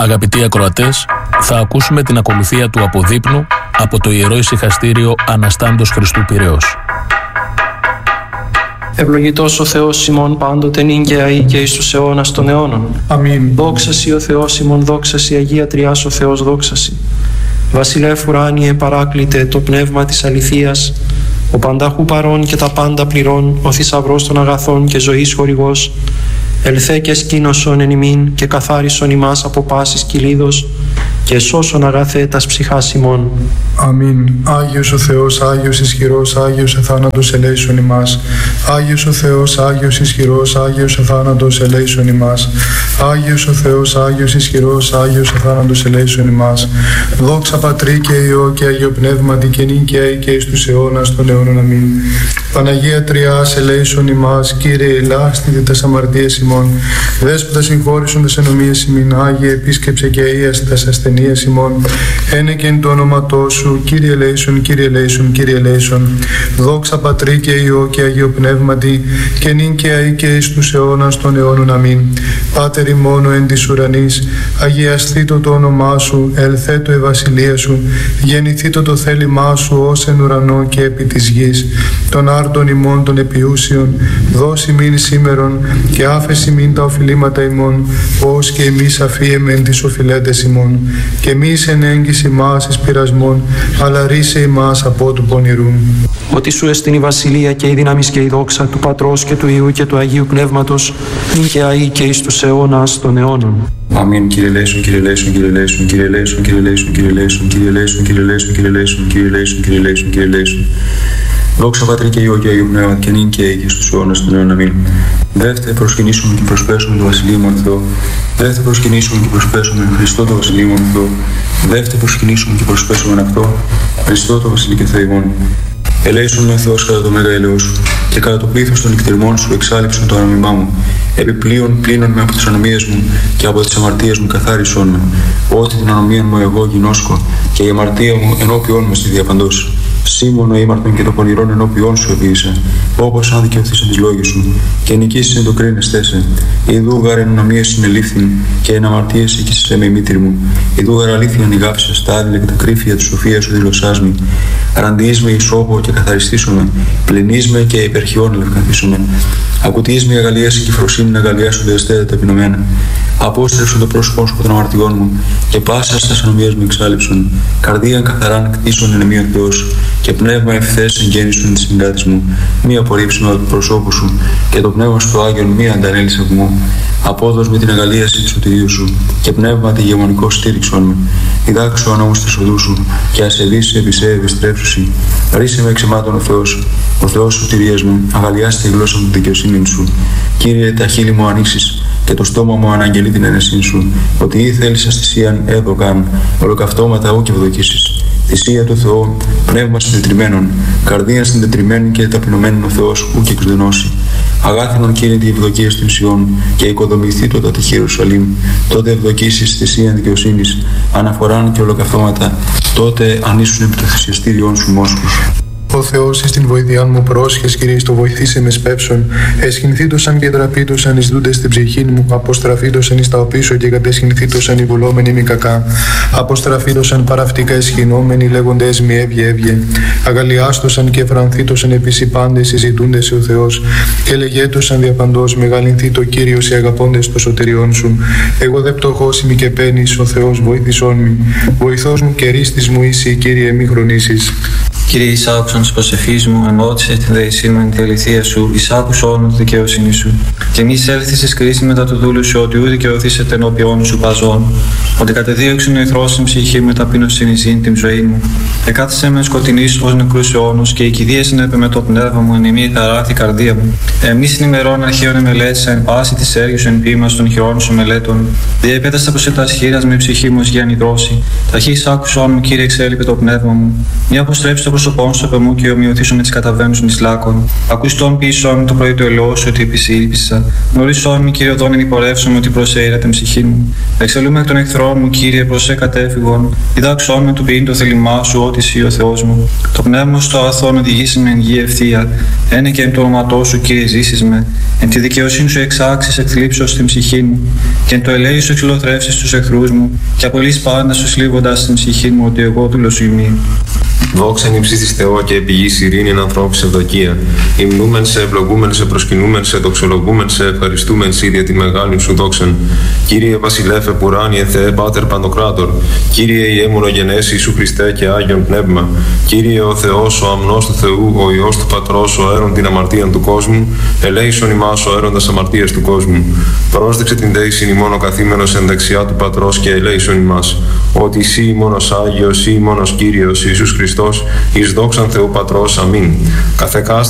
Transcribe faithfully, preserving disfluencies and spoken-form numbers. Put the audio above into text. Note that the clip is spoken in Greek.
Αγαπητοί ακροατές, θα ακούσουμε την ακολουθία του αποδείπνου από το Ιερό Ησυχαστήριο Αναστάντος Χριστού Πειραιώς. Ευλογητός ο Θεός ημών πάντοτε νυν και αεί και εις τους αιώνας των αιώνων. Αμήν. Δόξα σοι ο Θεός ημών, δόξα σοι Αγία Τριάς ο Θεός, δόξα σοι. Βασιλεύ ουράνιε παράκλητε το πνεύμα της αληθείας, ο πανταχού παρών και τα πάντα πληρών, ο θησαυρός των αγαθών και ζωής χορηγός, ελθέ και σκήνωσον εν ημίν και καθάρισον ημάς από πάσης κυλίδος και σώσον αγαθέ τας ψυχάς ημών. Αμήν. Άγιος ο Θεός, Άγιος ισχυρός, Άγιος εθάνατος ελέησον ημάς. Άγιος ο Θεός, Άγιος ισχυρός, Άγιος εθάνατος ελέησον ημάς. Άγιος ο Θεός, Άγιος ισχυρός, Άγιος εθάνατος ελέησον ημάς. Δόξα Πατρί και Υιό και Αγίο Πνεύματι και νυν και αεί και εις τους αιώνας των αιώνων. Αμήν. Παναγία Τριάς ελέησον ημάς. Κύριε ελάστητε τας αμαρτίες ημών. Δέσποτα συγχώρησον τας ενομίες ημίν. Άγιε επίσκεψε και αΐασε τας ασθενείες ημών. Ένεκεν το όνοματό σου. Κύριε ελέησον, Κύριε ελέησον, Κύριε ελέησον. Δόξα Πατρί και Υιό και Αγίο Πνεύματι και νυν και αεί και εις τους αιώνας των αιώνων. Αμήν. Πάτερ ημών εν της ουρανής, αγιασθήτω το όνομά σου, ελθέτω η βασιλεία σου, γεννηθήτω το θέλημά σου ως εν ουρανό και επί της γης. Των άρτων ημών των επιούσιων, δώσει μην σήμερον και άφεση μην τα οφειλήματα ημών, ως και εμείς αφίεμεν τις οφειλέτες ημών. Και μη εν έγκυση μας εις πειρασμών, αλλά ρίσε ημάς από του πονηρού. Ότι σου εστιν η βασιλεία και η δύναμις και η δόξα του Πατρός και του Υιού και του Αγίου Πνεύματος, νυν και αεί και εις τους αιώνας των αιώνων. Αμήν. Κύριε ελέησον, Κύριε ελέησον, Κύριε ελέησον, Κύριε ελέησον, Κύριε ελέησον, Κύριε ελέησον, Κύριε ελέησον, Κύριε ελέησον, Κύριε ελέησον, Κύριε ελέησον, Κύριε ελέησον, Κύριε ελέησον. Δόξα Πατρί και Υιό και Αγίου Πνεύματι και νυν και αεί και στους αιώνας των αιώνων. Αμήν. Δεύτε προσκυνήσουμε και προσπέσουμε το Βασιλείο μου Θεό. Δεύτε προσκυνήσουμε και προσπέσουμε Χριστό το Βασιλείο μου Θεό. Δεύτε προσκυνήσουμε και προσπέσουμε αυτό Χριστό το Βασιλείο και Θεό ημών. Ελέησον με Θεός κατά το μέγα έλεος σου και κατά το πλήθος των νυχτηρμών σου εξάλειψον το ανομιμά μου. Επιπλέον πλύνον με από τις ανομίες μου και από τις αμαρτίες μου καθάρισον με. Ότι την ανομία μου εγώ γινώσκω και η αμαρτία μου ενώπιόν μου στη διαπαντός. Σήμωνο ήμαρτον και το πονηρόν ενώπιόν σου επίησα, όπως αν δικαιωθείς εν τις λόγες σου, και νικήσεις εν το κρίνεστέ σε. Ιδού γάρ εν ανομίες συνελήφθην, και εν αμαρτίες οίκησες με η μήτρη μου. Ιδού γάρ αλήθεια νιγάψες τα άδειλα και τα κρύφια της σοφίας σου δηλωσάς μη. Ραντιείς με ισόβο και καθαριστήσομαι, πληνείς με και υπερχιών ελευκαθήσομαι. Ακουτείς με αγαλίαση και φροσύνη αγαλιάσονται εστέτα ταπεινωμένα. Απόστρεψον το πρόσωπό σου από των αμαρτιών μου, και πάσα στα ανομίες μου εξάλειψον. Καρδίαν καθαράν κτίσον εν εμεί ο Θεός, και πνεύμα ευθές εγγέννησον της συγκράτης μου. Μη απορρίψουμε από το προσώπου σου, και το πνεύμα σου το Άγιον μη αντανέλεις από μου. Απόδος με την αγαλίαση του σωτηρίου σου, και πνεύμα τη γεμονικό στήριξον με. Διδάξου ο νόμος της οδού σου, και ασεβείς επί σε ευιστρέψουσι. Ρίσε με εξαιμάτων ο Θεός, ο Θεός σωτηρίας μου, αγαλιάστε τη γλώσσα μου τη δικαιοσύνη σου. Κύριε, τα χείλη μου ανοίξεις, και το στόμα μου αναγγελεί την αίρεσή σου, ότι ή θέλεις αστησίαν έδωκαν, ολοκαυτώματα ου και ευδοκίσεις. Θυσία του Θεού, πνεύμα συντετριμένων, καρδία συντετριμένη και ταπεινωμένων ο Θεός ου και εκδενώσει. Αγάθινον Κύριε τη ευδοκία στην Σιών, και οικοδομηθεί το τα τυχή Ιερουσαλήμ. Τότε ευδοκίσεις θυσίαν δικαιοσύνης, αναφοράν και ολοκαυτώματα. Τότε ανήσουν επί το θυσιαστήριόν σου μόσχους. Ο Θεός εις την βοήθειάν μου πρόσχες, Κύριε, στο βοηθήσε με σπεύσον. Εσχυνθήτωσαν και τραπήτωσαν εις δούντες στην ψυχήν μου. Αποστραφήτωσαν εις τα οπίσω και κατεσχυνθήτωσαν οι βουλόμενοι μη κακά. Αποστραφήτωσαν παραυτικά εσχυνόμενοι λέγοντες μη έβγε έβγε. Αγαλιάστωσαν και φρανθήτωσαν επίσης οι πάντες συζητούντες ο Θεός. Και λεγέτωσαν διαπαντός μεγαλυνθεί το Κύριος οι αγαπώντες το σωτηριών σου. Εγώ δε πτωχός ημι και πένης, ο Θεός βοήθησόν μη. Βοηθός μου και ρίστης μου είσαι, Κύριε, μη χρονίσεις. Κύριε, εισάκουσαν της προσευχής μου, εμώτησες την δεησή μου εν τη αληθεία σου, εισάκουσον τη δικαιοσύνη σου. Και μη εισέλθεις εις κρίση μετά του δούλου σου, ότι ου δικαιωθήσετε ενώπιόν σου παζών. Ότι κατεδίωξεν ο εχθρός στην ψυχή με ταπείνωσιν εις την ζωή μου. Εκάθισε με σκοτεινής ως νεκρούς αιώνους, και οικηδίασεν επί με το πνεύμα μου εν ημί χαράθη καρδία μου. Εμείς στην ημερών αρχαίων εμελέτησα εν πάση της έργης εν ποίημας των χειρών σου μελέτων. Διεπέταστα προς ετάς χείρας με ψυχή μου ως για νηδρώσει. Ταχύ εισάκουσον μου, Κύριε, εξέλιπε το πνεύμα μου. Μη αποστρέψτε προς πρόσωπόν σου από μου και ομοιωθήσω με τις καταβαίνουσιν εις λάκων. Ακουστών πίσω το πρωί του ελαιό σου ότι επισήλπισα. Γνωρίσόν μη, Κύριε, οδόν ενυπορεύσομαι ότι προσέειρα την ψυχή μου. Εξελούμε εκ των εχθρών μου, Κύριε, προσέ κατέφυγον. Διδάξόν με του ποιήν το θέλημά σου, ότι εσύ ο Θεός μου. Το πνεύμα στο αγαθόν οδηγήσει με εν γη ευθεία. Ένε και εν το όνοματό σου, Κύριε, ζήσεις με. Εν τη δικαιοσύνη σου εξάξεις εκθλίψεως στην ψυχή μου. Και εν το ελέη σου εξυλοθρεύσεις τους εχθρούς μου. Και απολύς πάντα σου σλίβοντας στην ψυχή μου, ότι εγώ δούλος σου ημί. Δόξα εν υψίστης Θεό και επιγής ειρήνη εν ανθρώπους ευδοκία. Υμνούμεν σε, ευλογούμεν σε, προσκυνούμεν σε, δοξολογούμεν σε, ευχαριστούμεν σε για τη μεγάλη σου δόξαν. Κύριε Βασιλέφε Πουράνιε Θεέ Πάτερ Παντοκράτορ. Κύριε Ιε μονογενές Ιησού Χριστέ και Άγιον Πνεύμα. Κύριε ο Θεός, ο αμνός του Θεού, ο Υιός του Πατρός, ο έρων την αμαρτία του κόσμου. Ελέησον ημάς ο έροντας αμαρτίας του κόσμου. Πρόσδεξε την δέησιν ημών ο καθήμενος εν δεξιά του Πατρός και ελέησον ημάς. Ότι εσύ μόνος Άγιος, εσύ μόνος Κύριος Ιησούς Χριστός, εις δόξαν Θεού Πατρός. Αμήν. Καθεκάς